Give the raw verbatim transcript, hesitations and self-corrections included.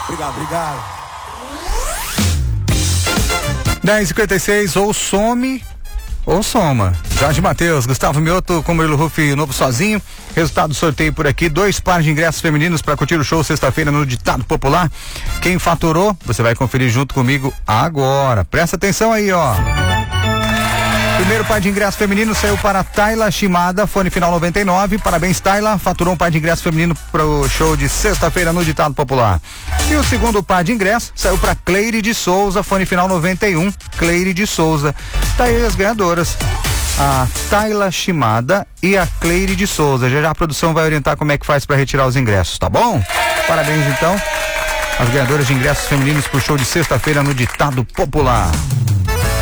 Obrigado, obrigado. dez e cinquenta e seis, ou some ou soma. Jorge Mateus, Gustavo Mioto com Murilo Rufi, novo sozinho. Resultado do sorteio por aqui, dois pares de ingressos femininos para curtir o show sexta-feira no Ditado Popular. Quem faturou, você vai conferir junto comigo agora. Presta atenção aí, ó. Primeiro par de ingresso feminino saiu para Tayla Shimada, fone final noventa e nove. Parabéns, Tayla. Faturou um par de ingresso feminino para o show de sexta-feira no Ditado Popular. E o segundo par de ingresso saiu para Cleire de Souza, fone final noventa e um. Cleire de Souza. Tá aí as ganhadoras. A Tayla Shimada e a Cleire de Souza. Já já a produção vai orientar como é que faz para retirar os ingressos, tá bom? Parabéns, então, as ganhadoras de ingressos femininos pro show de sexta-feira no Ditado Popular.